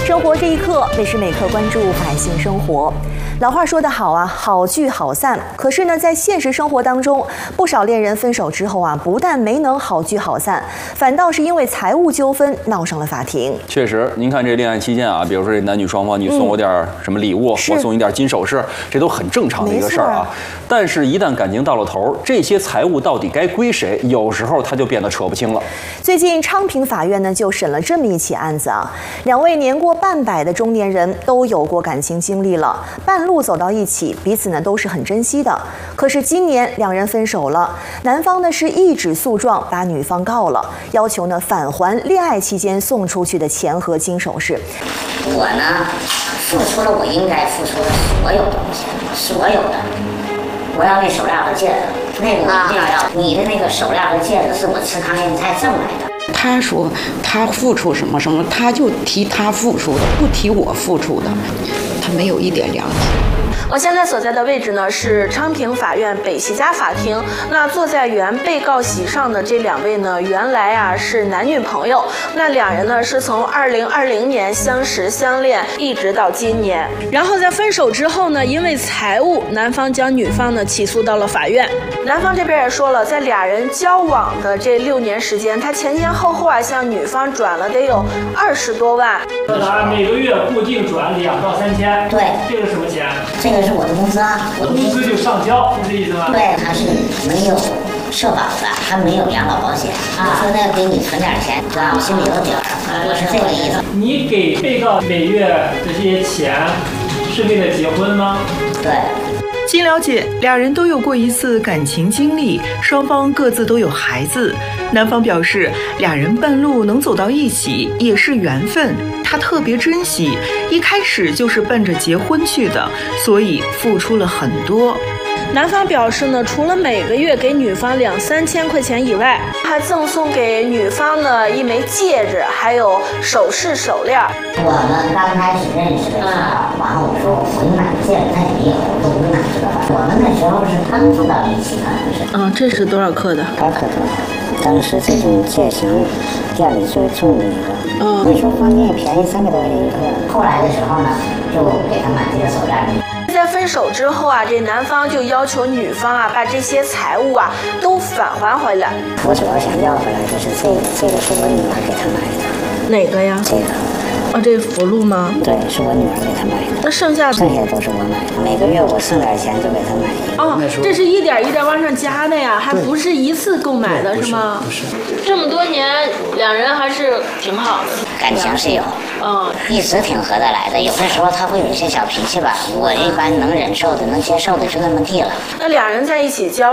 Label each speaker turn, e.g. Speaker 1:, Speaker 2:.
Speaker 1: 生活这一刻，每时每刻关注百姓生活。老话说得好啊，好聚好散。可是呢，在现实生活当中，不少恋人分手之后啊，不但没能好聚好散，反倒是因为财务纠纷闹上了法庭。
Speaker 2: 确实，您看这恋爱期间啊，比如说这男女双方，你送我点什么礼物，我送你点金首饰，这都很正常的一个事儿啊。但是，一旦感情到了头，这些财物到底该归谁，有时候它就变得扯不清了。
Speaker 1: 最近昌平法院呢就审了这么一起案子啊，两位年过半百的中年人都有过感情经历了，半路走到一起，彼此呢都是很珍惜的。可是今年两人分手了，男方呢是一纸诉状把女方告了，要求呢返还恋爱期间送出去的钱和金首饰。
Speaker 3: 我呢付出了我应该付出的所有东西，所有的。我要那手链和戒指，那个我一定要。你的那个手链和戒指是我吃糠咽菜挣来的。
Speaker 4: 他说他付出什么什么，他就提他付出的，不提我付出的，他没有一点良心。
Speaker 5: 我现在所在的位置呢是昌平法院北齐家法庭。那坐在原被告席上的这两位呢，原来啊是男女朋友。那两人呢是从2020年相识相恋，一直到今年。然后在分手之后呢，因为财务，男方将女方呢起诉到了法院。男方这边也说了，在俩人交往的这6年时间，他前前后后啊向女方转了得有20多万。
Speaker 6: 他每个月固定转2到3千。
Speaker 3: 对，
Speaker 6: 这个什么钱？
Speaker 3: 这个是我的工资啊，我的
Speaker 6: 工资就上交，是这意思吗？
Speaker 3: 对，他是没有社保的，他没有养老保险。我说那给你存点钱，让我心里有底儿。我是这个意思。
Speaker 6: 你给被告每月这些钱是为了结婚吗？
Speaker 3: 对。
Speaker 7: 经了解，俩人都有过一次感情经历，双方各自都有孩子。男方表示，俩人半路能走到一起也是缘分，他特别珍惜，一开始就是奔着结婚去的，所以付出了很多。
Speaker 5: 男方表示呢，除了每个月给女方2、3千块钱以外，还赠送给女方的一枚戒指，还有首饰手链。
Speaker 3: 我们刚开始认识的时候，完了我说我给你买个戒指，他也没有，我说我哪知道？我们那时候是刚住到一起呢，不是？
Speaker 5: 这是多少克的
Speaker 3: 8克多。当时这种戒型店里最著名的，那时候黄金也便宜300多块钱一克。后来的时候呢，就给他买这个手链。
Speaker 5: 在分手之后啊，这男方就要求女方啊把这些财物啊都返还回来。
Speaker 3: 我主要想要回来就是这个是我女儿给他买的。
Speaker 5: 哪个呀？
Speaker 3: 这个。
Speaker 5: 这个福禄吗？
Speaker 3: 对，是我女儿给他买的。
Speaker 5: 那剩下的
Speaker 3: 都是我买的，每个月我剩点钱就给他买的。
Speaker 5: 这是一点一点往上加的呀，还不是一次购买的是吗？
Speaker 3: 不是。
Speaker 5: 这么多年，两人还是挺好的，
Speaker 3: 感情是有，一直挺合得来的。有的时候他会有一些小脾气吧，我一般能忍受的、能接受的就那么地了。
Speaker 5: 那两人在一起交